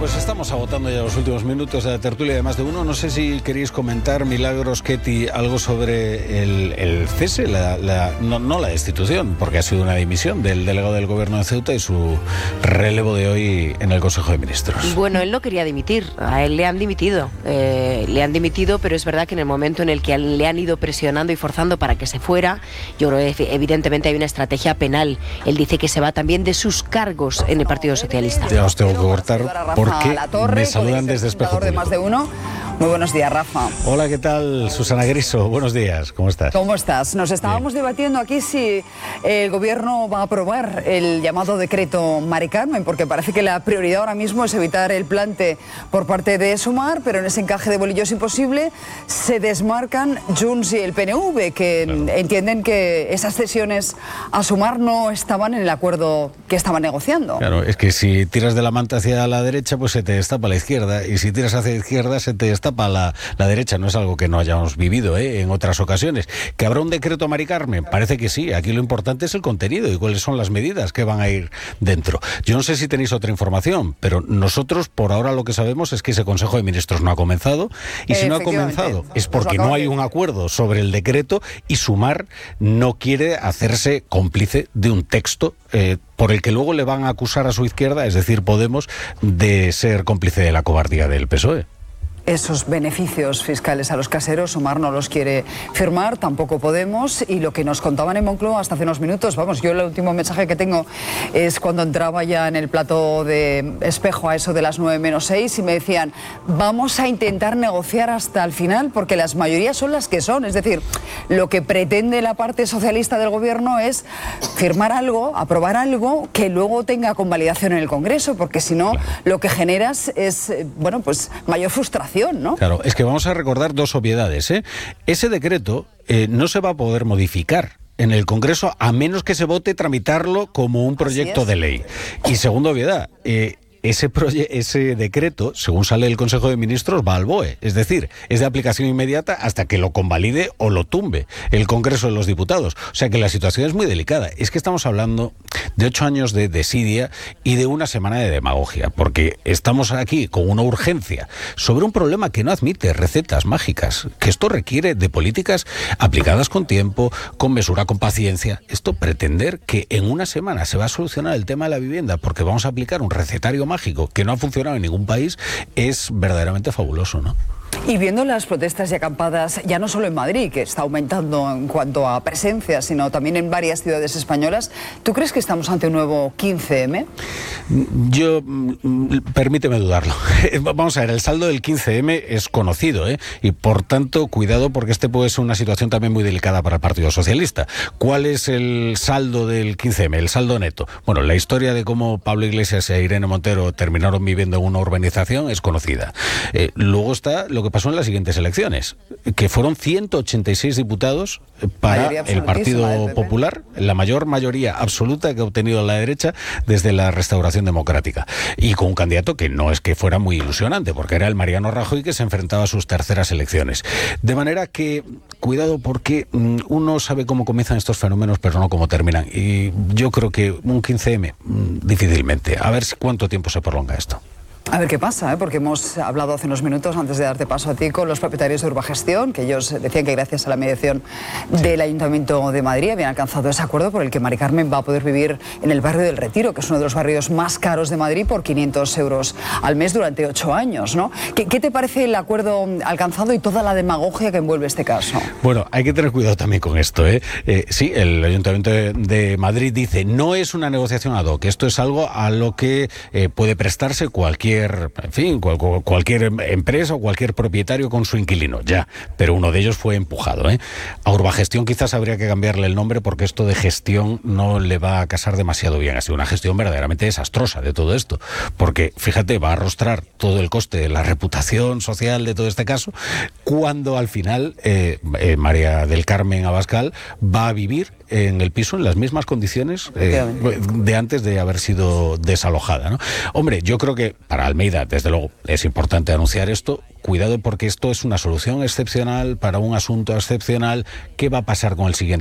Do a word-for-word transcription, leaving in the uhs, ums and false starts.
pues estamos agotando ya los últimos minutos de la tertulia de Más de Uno. No sé si queréis comentar, Milagros, Ketty, algo sobre el, el cese, la, la, no, no la destitución, porque ha sido una dimisión del delegado del Gobierno de Ceuta y su relevo de hoy en el Consejo de Ministros. Bueno, él no quería dimitir, a él le han dimitido, eh, le han dimitido, pero es verdad que en el momento en el que le han ido presionando y forzando para que se fuera, yo creo que evidentemente hay una estrategia penal. Él dice que se va también de sus cargos en el Partido Socialista. Ya os tengo que cortar porque me saludan desde Espejo de Más de Uno. Muy buenos días, Rafa. Hola, ¿qué tal? Susana Griso, buenos días, ¿cómo estás? ¿Cómo estás? Nos estábamos Bien. debatiendo aquí si el Gobierno va a aprobar el llamado decreto Mari Carmen, porque parece que la prioridad ahora mismo es evitar el plante por parte de Sumar, pero en ese encaje de bolillos imposible se desmarcan Junts y el P N V, que claro. entienden que esas cesiones a Sumar no estaban en el acuerdo que estaban negociando. Claro, es que si tiras de la manta hacia la derecha, pues se te destapa la izquierda, y si tiras hacia la izquierda, se te destapa La, la derecha. No es algo que no hayamos vivido ¿eh? en otras ocasiones. ¿Que habrá un decreto Mari Carmen? Parece que sí. Aquí lo importante es el contenido y cuáles son las medidas que van a ir dentro. Yo no sé si tenéis otra información, pero nosotros por ahora lo que sabemos es que ese Consejo de Ministros no ha comenzado, y si no ha comenzado es porque no hay un acuerdo sobre el decreto y Sumar no quiere hacerse cómplice de un texto eh, por el que luego le van a acusar a su izquierda, es decir, Podemos, de ser cómplice de la cobardía del P S O E. Esos beneficios fiscales a los caseros, Sumar no los quiere firmar, tampoco Podemos, y lo que nos contaban en Moncloa hasta hace unos minutos, vamos, yo el último mensaje que tengo es cuando entraba ya en el plató de Espejo a eso de las nueve menos seis y me decían, vamos a intentar negociar hasta el final porque las mayorías son las que son, es decir, lo que pretende la parte socialista del Gobierno es firmar algo, aprobar algo que luego tenga convalidación en el Congreso, porque si no, lo que generas es, bueno, pues mayor frustración. ¿No? Claro, es que vamos a recordar dos obviedades, ¿eh? Ese decreto eh, no se va a poder modificar en el Congreso a menos que se vote tramitarlo como un proyecto de ley. Y segunda obviedad, eh, Ese, proye- ese decreto, según sale del Consejo de Ministros, va al B O E. Es decir, es de aplicación inmediata hasta que lo convalide o lo tumbe el Congreso de los Diputados. O sea que la situación es muy delicada. Es que estamos hablando de ocho años de desidia y de una semana de demagogia, porque estamos aquí con una urgencia sobre un problema que no admite recetas mágicas, que esto requiere de políticas aplicadas con tiempo, con mesura, con paciencia. Esto pretender que en una semana se va a solucionar el tema de la vivienda porque vamos a aplicar un recetario mágico que no ha funcionado en ningún país es verdaderamente fabuloso, ¿no? Y viendo las protestas y acampadas, ya no solo en Madrid, que está aumentando en cuanto a presencia, sino también en varias ciudades españolas, ¿tú crees que estamos ante un nuevo quince eme? Yo, permíteme dudarlo. Vamos a ver, el saldo del quince eme es conocido, ¿eh? Y por tanto, cuidado, porque este puede ser una situación también muy delicada para el Partido Socialista. ¿Cuál es el saldo del quince eme, el saldo neto? Bueno, la historia de cómo Pablo Iglesias e Irene Montero terminaron viviendo en una urbanización es conocida. Eh, luego está lo que pasó en las siguientes elecciones, que fueron ciento ochenta y seis diputados para el Partido Popular, la mayor mayoría absoluta que ha obtenido la derecha desde la Restauración Democrática, y con un candidato que no es que fuera muy ilusionante, porque era el Mariano Rajoy, que se enfrentaba a sus terceras elecciones. De manera que, cuidado, porque mm, uno sabe cómo comienzan estos fenómenos, pero no cómo terminan, y yo creo que un quince eme, mm, difícilmente. A ver si cuánto tiempo se prolonga esto. A ver qué pasa, ¿eh? Porque hemos hablado hace unos minutos, antes de darte paso a ti, con los propietarios de Urbagestión, que ellos decían que gracias a la mediación sí. del Ayuntamiento de Madrid habían alcanzado ese acuerdo por el que Mari Carmen va a poder vivir en el barrio del Retiro, que es uno de los barrios más caros de Madrid, por quinientos euros al mes durante ocho años, ¿no? ¿Qué, qué te parece el acuerdo alcanzado y toda la demagogia que envuelve este caso? Bueno, hay que tener cuidado también con esto, ¿eh? Eh, sí, el Ayuntamiento de, de Madrid dice, no es una negociación ad hoc, esto es algo a lo que eh, puede prestarse cualquier en fin, cual, cualquier empresa o cualquier propietario con su inquilino, ya, pero uno de ellos fue empujado, ¿eh? A Urbagestión quizás habría que cambiarle el nombre porque esto de gestión no le va a casar demasiado bien. Ha sido una gestión verdaderamente desastrosa de todo esto, porque, fíjate, va a arrostrar todo el coste de la reputación social de todo este caso, cuando al final eh, eh, María del Carmen Abascal va a vivir en el piso en las mismas condiciones eh, de antes de haber sido desalojada, ¿no? Hombre, yo creo que para Almeida, desde luego, es importante anunciar esto. Cuidado, porque esto es una solución excepcional para un asunto excepcional. ¿Qué va a pasar con el siguiente